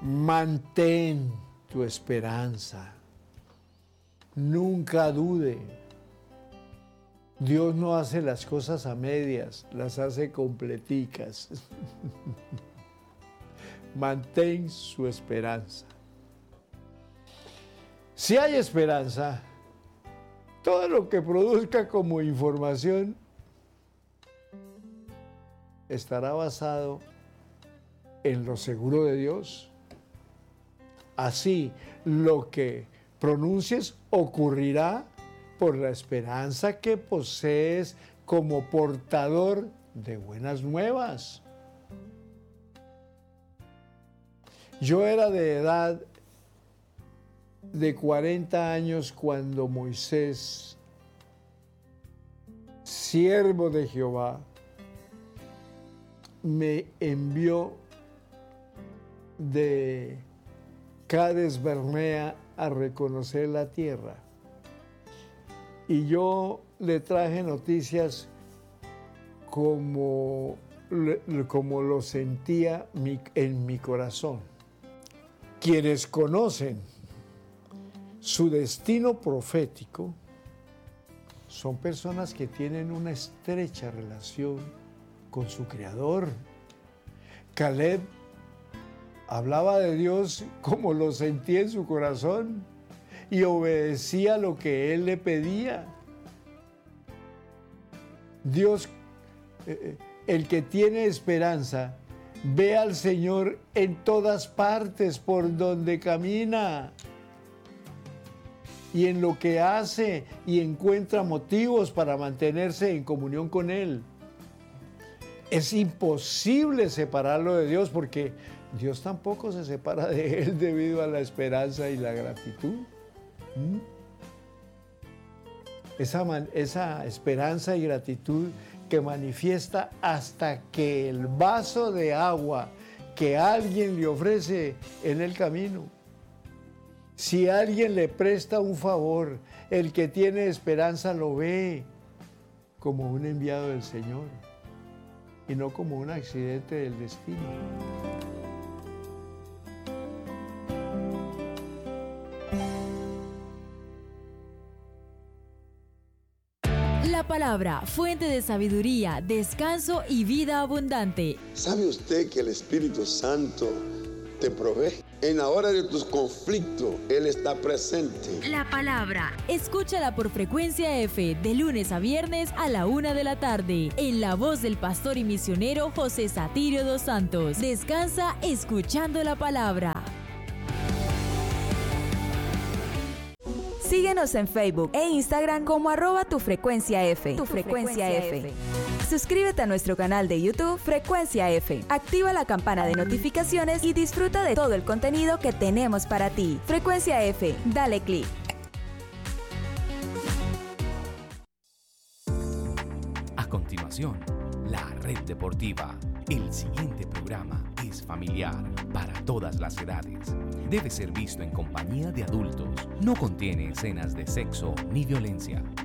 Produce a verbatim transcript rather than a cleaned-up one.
Mantén tu esperanza. Nunca dude. Dios no hace las cosas a medias, las hace completicas. Mantén su esperanza. Si hay esperanza, todo lo que produzca como información estará basado en lo seguro de Dios. Así, lo que pronuncies ocurrirá por la esperanza que posees como portador de buenas nuevas. Yo era de edad de cuarenta años cuando Moisés, siervo de Jehová, me envió de Cades Barnea a reconocer la tierra. Y yo le traje noticias como, como lo sentía mi, en mi corazón. Quienes conocen su destino profético son personas que tienen una estrecha relación con su Creador. Caleb hablaba de Dios como lo sentía en su corazón y obedecía lo que Él le pedía. Dios, eh, el que tiene esperanza, ve al Señor en todas partes por donde camina y en lo que hace, y encuentra motivos para mantenerse en comunión con Él. Es imposible separarlo de Dios porque Dios tampoco se separa de Él debido a la esperanza y la gratitud. ¿Mm? Esa, man, esa esperanza y gratitud que manifiesta hasta que el vaso de agua que alguien le ofrece en el camino. Si alguien le presta un favor, el que tiene esperanza lo ve como un enviado del Señor y no como un accidente del destino. La palabra, fuente de sabiduría, descanso y vida abundante. ¿Sabe usted que el Espíritu Santo te provee? En la hora de tus conflictos, Él está presente. La palabra. Escúchala por Frecuencia F, de lunes a viernes a la una de la tarde, en la voz del pastor y misionero José Satirio dos Santos. Descansa escuchando la palabra. Síguenos en Facebook e Instagram como arroba tu frecuencia F. Tu frecuencia F. Suscríbete a nuestro canal de YouTube Frecuencia F. Activa la campana de notificaciones y disfruta de todo el contenido que tenemos para ti. Frecuencia F, dale clic. A continuación, la Red Deportiva. El siguiente programa es familiar para todas las edades. Debe ser visto en compañía de adultos. No contiene escenas de sexo ni violencia.